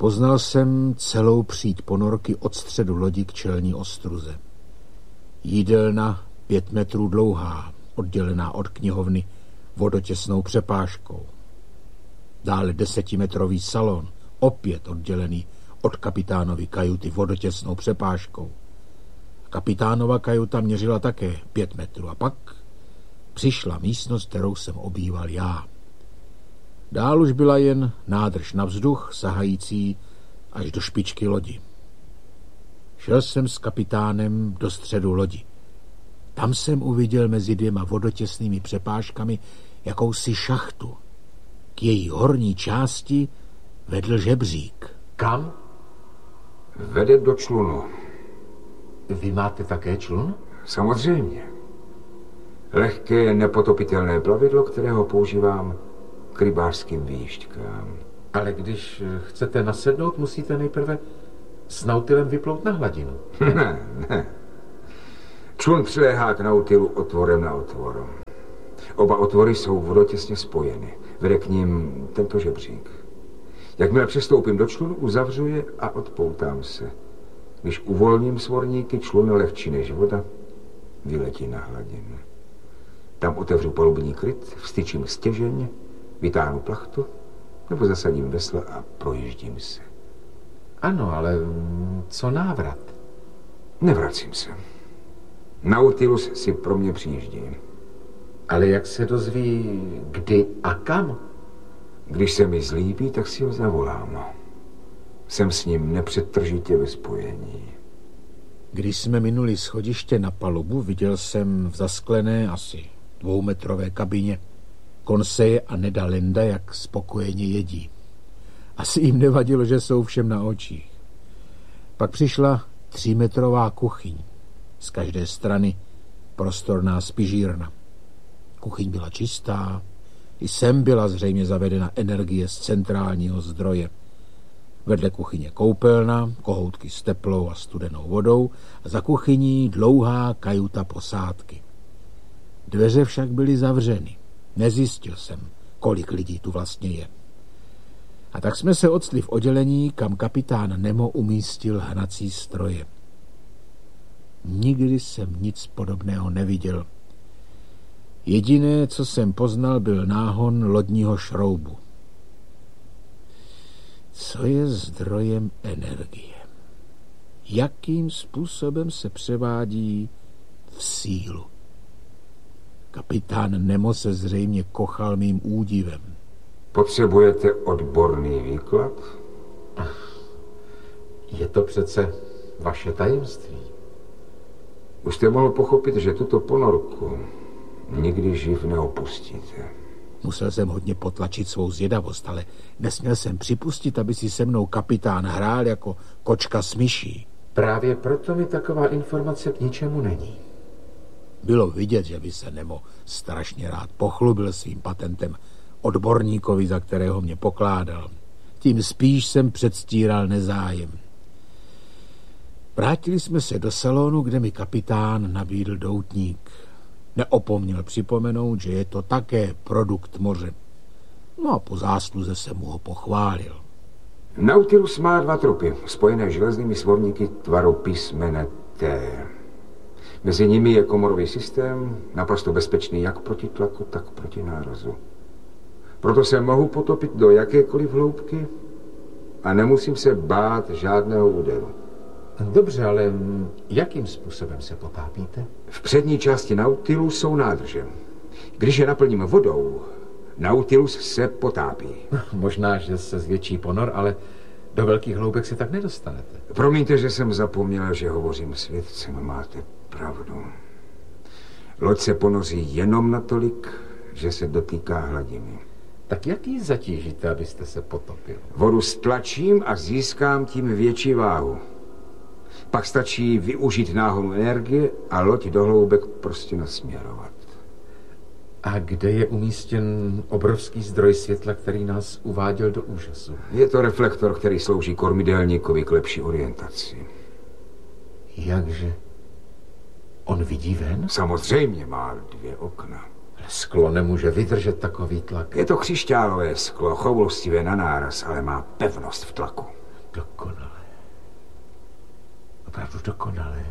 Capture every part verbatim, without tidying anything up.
Poznal jsem celou příď ponorky od středu lodi k čelní ostruze. Jídelna pět metrů dlouhá, oddělená od knihovny vodotěsnou přepážkou. Dále desetimetrový salon, opět oddělený od kapitánovy kajuty vodotěsnou přepážkou. Kapitánova kajuta měřila také pět metrů a pak přišla místnost, kterou jsem obýval já. Dál už byla jen nádrž na vzduch, sahající až do špičky lodi. Šel jsem s kapitánem do středu lodi. Tam jsem uviděl mezi dvěma vodotěsnými přepážkami jakousi šachtu. K její horní části vedl žebřík. Kam? Vede do člunu. Vy máte také člun? Samozřejmě. Lehké, nepotopitelné plavidlo, kterého používám k rybářským výjížďkám. Ale když chcete nasednout, musíte nejprve s nautilem vyplout na hladinu. Ne, ne. Člun přiléhá k nautilu otvorem na otvor. Oba otvory jsou vodotěsně spojeny. Vede k ním tento žebřík. Jakmile přestoupím do člunu, uzavřu je a odpoutám se. Když uvolním svorníky, člun lehčí než voda vyletí na hladinu. Tam otevřu palubní kryt, vstyčím stěžeň, vytáhnu plachtu nebo zasadím vesla a projíždím se. Ano, ale co návrat? Nevracím se. Nautilus si pro mě přijíždí. Ale jak se dozví, kdy a kam? Když se mi zlíbí, tak si ho zavolám. Jsem s ním nepřetržitě ve spojení. Když jsme minuli schodiště na palubu, viděl jsem v zasklené asi dvoumetrové kabině Conseje a Neda Landa, jak spokojeně jedí. Asi jim nevadilo, že jsou všem na očích. Pak přišla třímetrová kuchyň. Z každé strany prostorná spižírna. Kuchyň byla čistá, i sem byla zřejmě zavedena energie z centrálního zdroje. Vedle kuchyně koupelna, kohoutky s teplou a studenou vodou a za kuchyní dlouhá kajuta posádky. Dveře však byly zavřeny. Nezjistil jsem, kolik lidí tu vlastně je. A tak jsme se octli v oddělení, kam kapitán Nemo umístil hnací stroje. Nikdy jsem nic podobného neviděl. Jediné, co jsem poznal, byl náhon lodního šroubu. Co je zdrojem energie? Jakým způsobem se převádí v sílu? Kapitán Nemo se zřejmě kochal mým údivem. Potřebujete odborný výklad? Je to přece vaše tajemství. Už jste mohl pochopit, že tuto ponorku nikdy živ neopustíte. Musel jsem hodně potlačit svou zvědavost, ale nesměl jsem připustit, aby si se mnou kapitán hrál jako kočka s myší. Právě proto mi taková informace k ničemu není. Bylo vidět, že by se Nemo strašně rád pochlubil svým patentem odborníkovi, za kterého mě pokládal. Tím spíš jsem předstíral nezájem. Vrátili jsme se do salonu, kde mi kapitán nabídl doutník. Neopomněl připomenout, že je to také produkt moře. No a po zásluze se mu ho pochválil. Nautilus má dva trupy, spojené železnými svorníky tvaru písmene T. Mezi nimi je komorový systém, naprosto bezpečný jak proti tlaku, tak proti nárazu. Proto se mohu potopit do jakékoliv hloubky a nemusím se bát žádného úderu. Dobře, ale jakým způsobem se potápíte? V přední části Nautilu jsou nádrže. Když je naplním vodou, Nautilus se potápí. Možná, že se zvětší ponor, ale do velkých hloubek se tak nedostanete. Promiňte, že jsem zapomněl, že hovořím s vědcem. Máte pravdu. Loď se ponoří jenom natolik, že se dotýká hladiny. Tak jak ji zatížíte, abyste se potopil? Vodu stlačím a získám tím větší váhu. Pak stačí využít náhonu energie a loď do hloubek prostě nasměrovat. A kde je umístěn obrovský zdroj světla, který nás uváděl do úžasu? Je to reflektor, který slouží kormidelníkovi k lepší orientaci. Jakže? On vidí ven? Samozřejmě, má dvě okna. Ale sklo nemůže vydržet takový tlak. Je to křišťálové sklo, choulostivé na náraz, ale má pevnost v tlaku. Dokonale. Opravdu dokonale.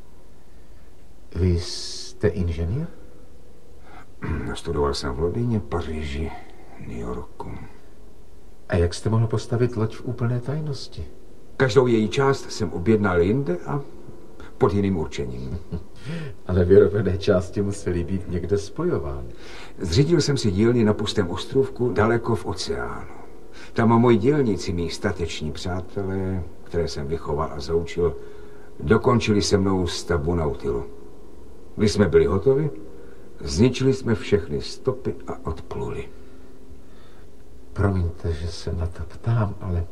Vy jste inženýr? Studoval jsem v Londýně, Paříži, New Yorku. A jak jste mohl postavit loď v úplné tajnosti? Každou její část jsem objednal jinde a pod jiným určením. Ale vyrobené části musely být někde spojovány. Zřídil jsem si dílny na pustém ostrovku daleko v oceánu. Tam moji dělníci, mý stateční přátelé, které jsem vychoval a zaučil, dokončili se mnou stavbu Nautilu. Když jsme byli hotovi, zničili jsme všechny stopy a odpluli. Promiňte, že se na to ptám, ale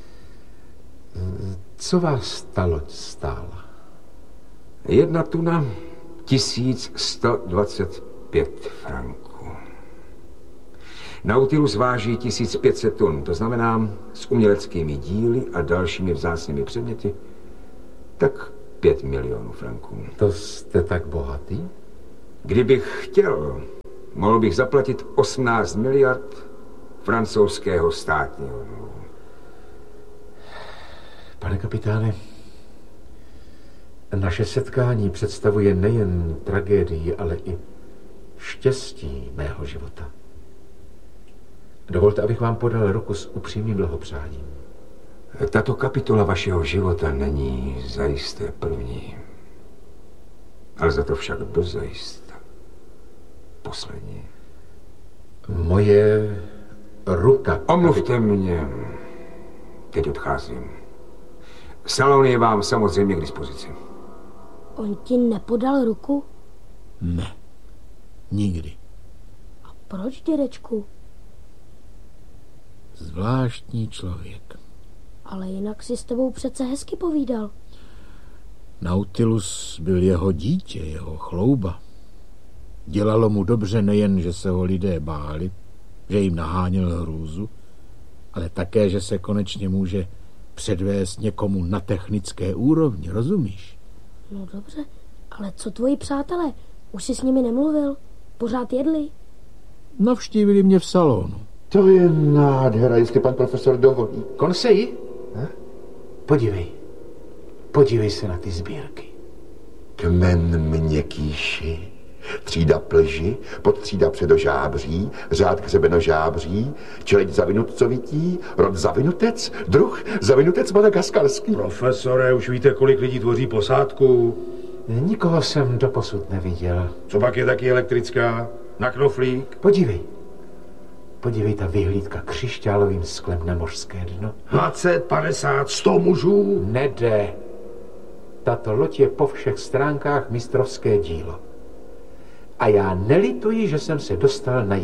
co vás ta loď stála? Jedna tuna, tisíc sto dvacet pět franků. Nautilus váží tisíc pět set tun, to znamená s uměleckými díly a dalšími vzácnými předměty, tak pět milionů franků. To jste tak bohatý? Kdybych chtěl, mohl bych zaplatit osmnáct miliard francouzského státního dluhu. Pane kapitáne, naše setkání představuje nejen tragédii, ale i štěstí mého života. Dovolte, abych vám podal ruku s upřímným blahopřáním. Tato kapitola vašeho života není zajisté první, ale za to však dozajista poslední. Moje ruka... Omluvte mě. Teď odcházím. Salon je vám samozřejmě k dispozici. On ti nepodal ruku? Ne, nikdy. A proč, dědečku? Zvláštní člověk. Ale jinak si s tebou přece hezky povídal. Nautilus byl jeho dítě, jeho chlouba. Dělalo mu dobře nejen, že se ho lidé báli, že jim naháněl hrůzu, ale také, že se konečně může předvést někomu na technické úrovni, rozumíš? No dobře, ale co tvoji přátelé? Už jsi s nimi nemluvil? Pořád jedli? Navštívili mě v salonu. To je nádhera, jestli pan profesor dovolí. Konseji? Podívej. Podívej se na ty sbírky. Kmen měkkýši, třída plži, podtřída předožábří, řád hřebenožábří, čeleď zavinutcovití, rod zavinutec, druh zavinutec madagaskarský. Profesore, už víte, kolik lidí tvoří posádku? Nikoho jsem doposud neviděl. Co pak je taky elektrická? Na knoflík? Podívej. Podívej, ta vyhlídka křišťálovým sklem na mořské dno. dvacet, padesát, sto mužů? Nede. Tato loď je po všech stránkách mistrovské dílo. A já nelituji, že jsem se dostal na